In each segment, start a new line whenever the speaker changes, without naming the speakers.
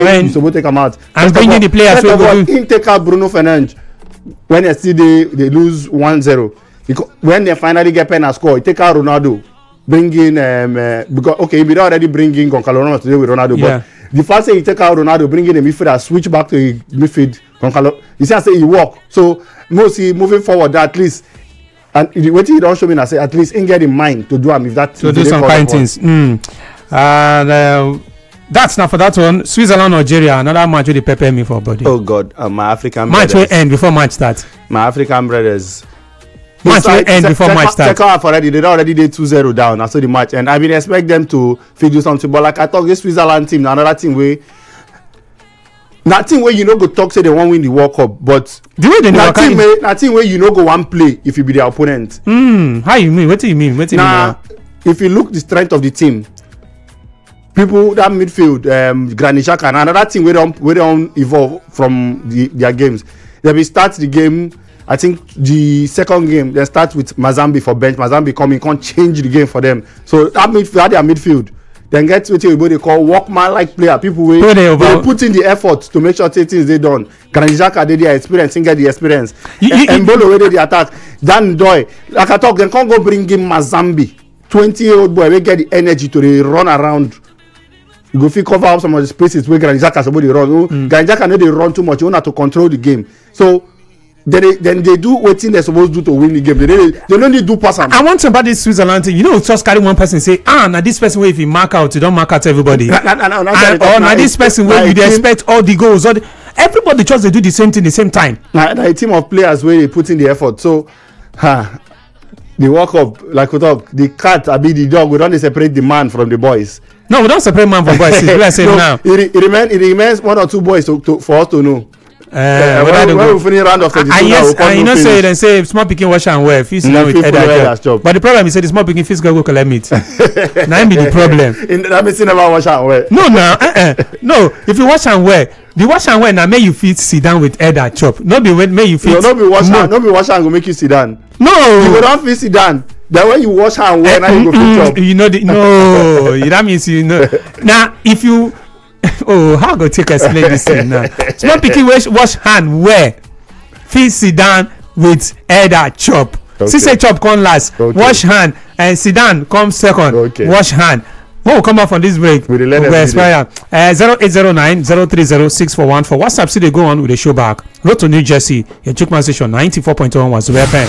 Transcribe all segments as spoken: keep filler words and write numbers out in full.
when you supposed to take him out.
And bringing the players.
First of all, him take out Bruno Fernandes when they still they, they lose one zero. When they finally get pen and score, he take out Ronaldo. Bring in um, uh, because okay, we already bring in Goncalo Ramos today with Ronaldo, yeah. But the first thing he take out Ronaldo, bring in a midfielder, switch back to a midfield. Goncalo, you see, I say he walk. So mostly moving forward, at least, and what he don't show me, I say at least in get in mind to do him if that
to do some kind things. Mm. And uh, that's not for that one. Switzerland, Nigeria, another match will prepare me for body.
Oh God, uh, my African
match
brothers.
will end before match starts.
My African brothers.
Match will end before
check,
match starts.
Check out already. They already did two zero down after the match, and I mean expect them to do something. But like I thought, this Switzerland team, another team where, that team where you know go talk say they won't win the World Cup, but
the way they
that team where that team where you know go one play if you be the opponent.
Hmm. How you mean? What do you mean? What do you
now, mean? Now, if you look the strength of the team, people that midfield, um, Granit Xhaka, and another team where don't where don't evolve from the, their games. They will start the game. I think the second game they start with Mazambi for bench. Mazambi coming can't change the game for them. So that midfield, that their midfield, then get what they call workman like player. People will they, they put in the effort to make sure things they done. Granit Xhaka did their experience, and get the experience. Embolo where they the attack. Dan Doy, like I talk, they can't go bring in Mazambi, twenty year old boy. We get the energy to they run around. You go fit cover up some of the spaces where Granit Xhaka supposed to run. Mm. Granit Xhaka know they run too much. You want to control the game. So. Then they, then they do what thing they're supposed to do to win the game. They they, they don't need to do pass.
I, I want to about this Switzerland thing. You know, just carry one person say, ah, now this person where if you mark out, you don't mark out everybody. Na, na, na, na, na, and, or now this person where you expect all the goals. All the, everybody just they do the same thing the same time.
Now a team of players where they put in the effort. So, huh, they walk up like we talk. The cat, I be the dog. We don't separate the man from the boys.
No, we don't separate man from boys. Let's say
no,
now.
It, it remains it remains one or two boys to, to, for us to know.
Uh, uh, when,
when we finish round of thirty-two,
and yes,
now,
and you know say then say small pikin wash and wear fit sit down with head job. But the problem is say the small pikin fit go go collect meat. Now be the problem.
In that means never wash and wear.
No, no, uh-uh. No. If you wash and wear, the wash and wear now make you fit sit down with head and chop. No be when make you fit.
No, no be wash no. and no be wash and go make you sit down.
No,
you go don't fit sit down. Then when you wash and wear, uh, now you go fit chop.
You know the no. That means you know. Now if you. Oh, how go take explain this thing now? Small pikin wash wash hand where fit sit down with head and chop. Okay. See say chop come last. Okay. Wash hand and sit down come second. Okay. Wash hand. When we come out from this break, we will expire. Uh, zero eight zero nine zero three zero six four one for WhatsApp. See they go on with the show back. Road to New Jersey. Your Chukman station ninety four point one was Zobia Pen.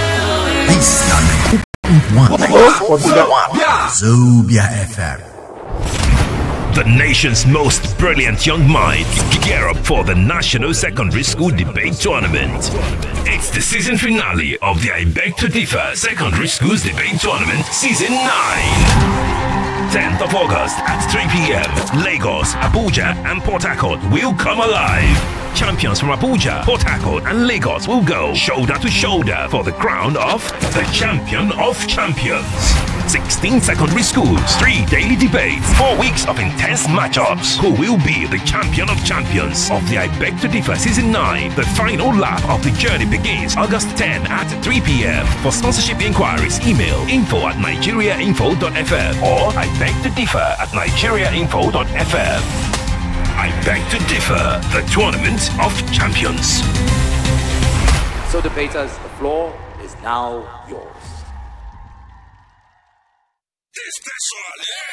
Zobia F M. The nation's most brilliant young minds gear up for the National Secondary School Debate Tournament. It's the season finale of the I Beg to Differ Secondary Schools Debate Tournament Season nine. tenth of August at three p.m. Lagos, Abuja and Port Harcourt will come alive. Champions from Abuja, Port Harcourt and Lagos will go shoulder to shoulder for the crown of the Champion of Champions. sixteen secondary schools, three daily debates, four weeks of intense matchups. Who will be the Champion of Champions of the I Beg to Differ Season nine? The final lap of the journey begins August tenth at three p.m. For sponsorship inquiries, email info at nigeriainfo dot f m or I beg to differ at nigeriainfo dot f m. I Beg to Differ, the Tournament of Champions.
So debaters, the floor is now yours.